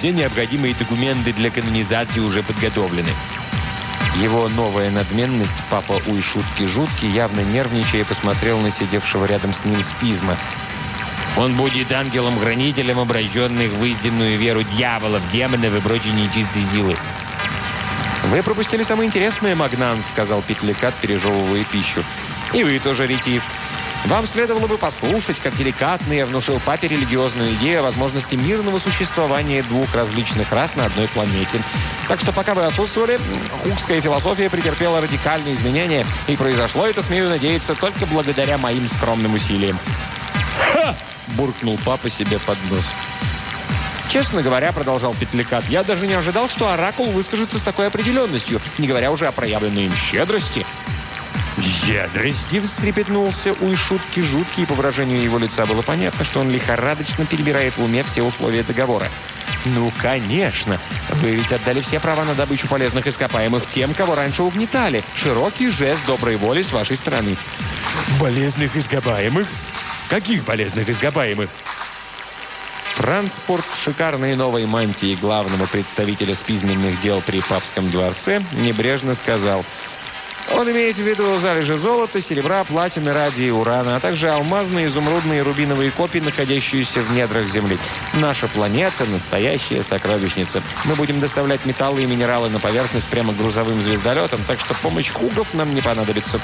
все необходимые документы для канонизации уже подготовлены». Его новая надменность, папа уй шутки жуткий, явно нервничая, посмотрел на сидевшего рядом с ним Спизма. «Он будет ангелом-хранителем обращенных в истинную веру дьяволов, демонов и прочей нечистой силы». «Вы пропустили самое интересное, Магнан», — сказал Петликат, пережевывая пищу. «И вы тоже, Ретив. Вам следовало бы послушать, как деликатно я внушил папе религиозную идею о возможности мирного существования двух различных рас на одной планете. Так что пока вы отсутствовали, хукская философия претерпела радикальные изменения, и произошло это, смею надеяться, только благодаря моим скромным усилиям». «Ха!» – буркнул папа себе под нос. «Честно говоря, — продолжал Петликат, — я даже не ожидал, что оракул выскажется с такой определенностью, не говоря уже о проявленной им щедрости». «Щедрости?» — встрепетнулся уй шутки жуткий, и по выражению его лица было понятно, что он лихорадочно перебирает в уме все условия договора. «Ну, конечно! Вы ведь отдали все права на добычу полезных ископаемых тем, кого раньше угнетали. Широкий жест доброй воли с вашей стороны». «Полезных ископаемых? Каких полезных ископаемых?» Франспорт в шикарной новой мантии главного представителя спизменных дел при папском дворце небрежно сказал: «Он имеет в виду залежи золота, серебра, платины, радия и урана, а также алмазные, изумрудные и рубиновые копии, находящиеся в недрах Земли. Наша планета – настоящая сокровищница. Мы будем доставлять металлы и минералы на поверхность прямо грузовым звездолетом, так что помощь хугов нам не понадобится».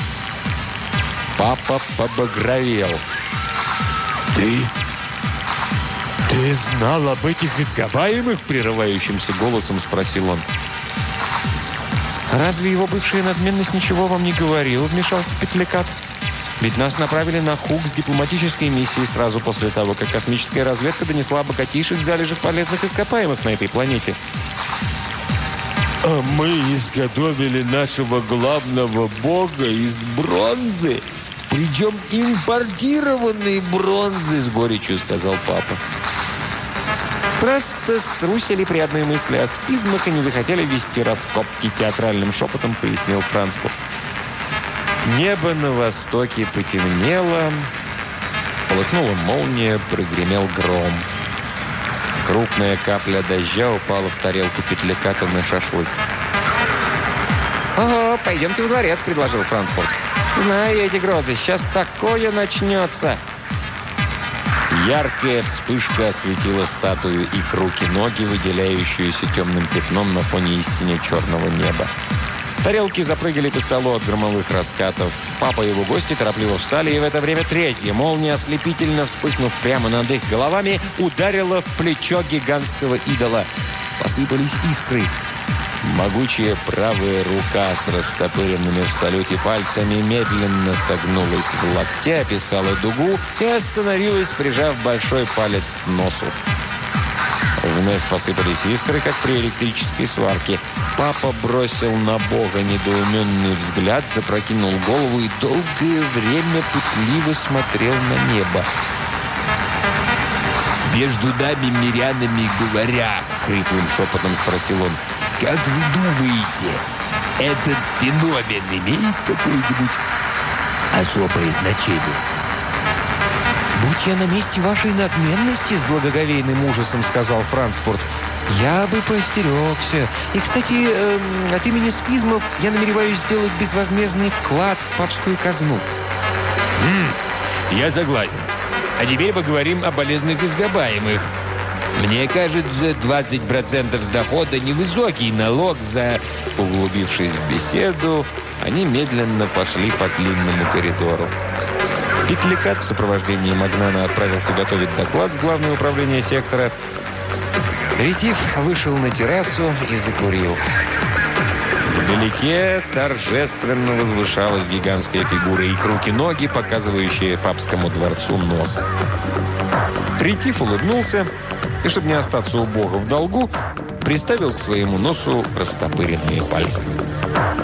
Папа побагровел. «Ты знал об этих ископаемых?» – прерывающимся голосом спросил он. «Разве его бывшая надменность ничего вам не говорила?» – вмешался Петликат. «Ведь нас направили на Хук с дипломатической миссией сразу после того, как космическая разведка донесла о богатейших залежах полезных ископаемых на этой планете». «А мы изготовили нашего главного бога из бронзы, причем импортированной бронзы», – с горечью сказал папа. «Просто струсили при одной мысли о спизмах и не захотели вести раскопки», — театральным шепотом пояснил Франспорт. Небо на востоке потемнело, полыхнула молния, прогремел гром. Крупная капля дождя упала в тарелку Петликата на шашлык. «Ого, пойдемте во дворец», — предложил Франспорт. «Знаю эти грозы, сейчас такое начнется». Яркая вспышка осветила статую и руки-ноги, выделяющуюся темным пятном на фоне истине черного неба. Тарелки запрыгали по столу от громовых раскатов. Папа и его гости торопливо встали, и в это время третья молния, ослепительно вспыхнув прямо над их головами, ударила в плечо гигантского идола. Посыпались искры. Могучая правая рука с растопыренными в салюте пальцами медленно согнулась в локте, описала дугу и остановилась, прижав большой палец к носу. Вновь посыпались искры, как при электрической сварке. Папа бросил на Бога недоуменный взгляд, запрокинул голову и долгое время пытливо смотрел на небо. «Между нами, мирянами говоря», — хриплым шепотом спросил он, «как вы думаете, этот феномен имеет какое-нибудь особое значение?» «Будь я на месте вашей надменности, с благоговейным ужасом сказал Франспорт, я бы поостерегся. И, кстати, от имени спизмов я намереваюсь сделать безвозмездный вклад в папскую казну». «Я согласен. А теперь поговорим о полезных ископаемых. Мне кажется, 20% с дохода невысокий налог за...» Углубившись в беседу, они медленно пошли по длинному коридору. Петликат в сопровождении Магнана отправился готовить доклад в Главное управление сектора. Ретив вышел на террасу и закурил. Вдалеке торжественно возвышалась гигантская фигура и руки-ноги, показывающие папскому дворцу нос. Ретив улыбнулся и, чтобы не остаться у Бога в долгу, приставил к своему носу растопыренные пальцы.